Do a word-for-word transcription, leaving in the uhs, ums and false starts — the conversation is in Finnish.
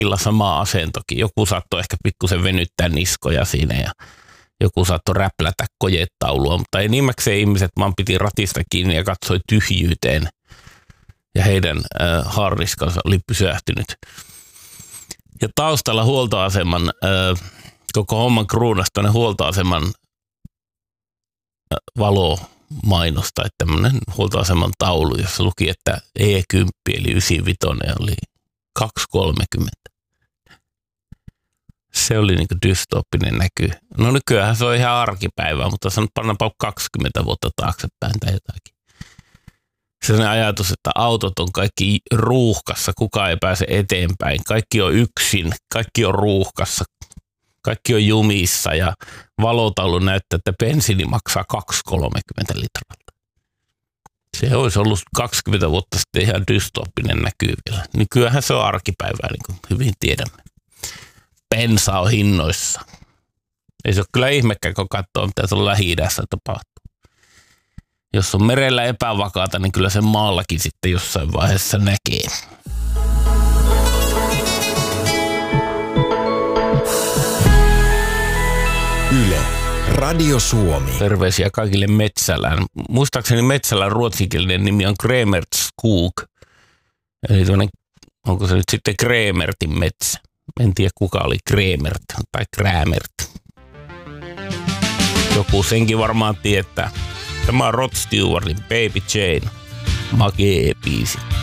kaikilla sama asentokin. Joku saattoi ehkä pikkusen venyttää niskoja siinä ja joku saattoi räplätä kojetaulua, mutta enimmäkseen ihmiset vaan piti ratista kiinni ja katsoi tyhjyyteen ja heidän äh, harriskansa oli pysähtynyt. Ja taustalla huoltoaseman, äh, koko homman kruunasta tuonne huoltoaseman äh, valomainosta, että tämmöinen huoltoaseman taulu, jossa luki, että E kymmenen eli yhdeksänkymmentäviisi oli kaksi kolmekymmentä. Se oli niin kuin dystooppinen näky. No nykyään se on ihan arkipäivää, mutta se on pannaanpa kaksikymmentä vuotta taaksepäin tai jotakin. Sellainen ajatus, että autot on kaikki ruuhkassa, kukaan ei pääse eteenpäin. Kaikki on yksin, kaikki on ruuhkassa, kaikki on jumissa ja valotaulu näyttää, että bensiini maksaa kaksi kolmekymmentä litralta. Se olisi ollut kaksikymmentä vuotta sitten ihan dystooppinen näky vielä. Nykyään se on arkipäivää, niin kuin hyvin tiedämme. Bensa on hinnoissa. Ei se ole kyllä ihmekään, kun katsoo, mitä tuolla Lähi-idässä tapahtuu. Jos on merellä epävakaata, niin kyllä sen maallakin sitten jossain vaiheessa näkee. Yle, Radio Suomi. Terveisiä kaikille Metsälään. Muistaakseni Metsälän ruotsinkielinen nimi on Kremertskog. Eli tuonne, onko se nyt sitten Kremertin metsä? En tiedä kuka oli Kremert tai Krämert. Joku senkin varmaan tietää. Tämä on Rod Stewartin Baby Jane. Makee biisi.